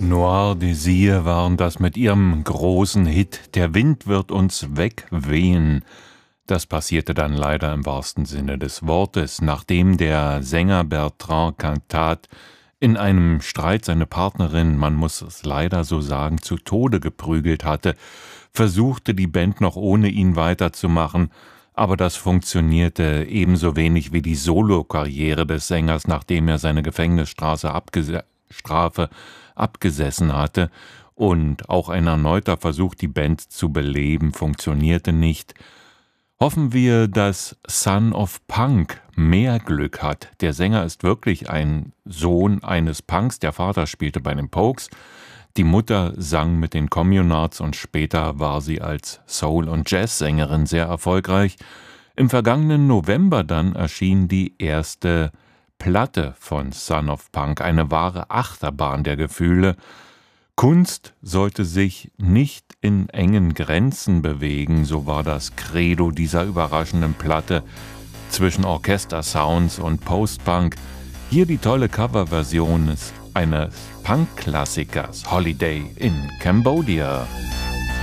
Noir Désir waren das mit ihrem großen Hit »Der Wind wird uns wegwehen«. Das passierte dann leider im wahrsten Sinne des Wortes, nachdem der Sänger Bertrand Cantat in einem Streit seine Partnerin, man muss es leider so sagen, zu Tode geprügelt hatte, versuchte die Band noch ohne ihn weiterzumachen, aber das funktionierte ebenso wenig wie die Solokarriere des Sängers, nachdem er seine Gefängnisstrafe abgesessen hatte, und auch ein erneuter Versuch, die Band zu beleben, funktionierte nicht. Hoffen wir, dass Son of Punk mehr Glück hat. Der Sänger ist wirklich ein Sohn eines Punks, der Vater spielte bei den Pogues, die Mutter sang mit den Communards und später war sie als Soul- und Jazzsängerin sehr erfolgreich. Im vergangenen November dann erschien die erste Platte von Son of Punk, eine wahre Achterbahn der Gefühle. Kunst sollte sich nicht in engen Grenzen bewegen, so war das Credo dieser überraschenden Platte zwischen Orchestersounds und Post-Punk. Hier die tolle Coverversion eines Punk-Klassikers, Holiday in Cambodia.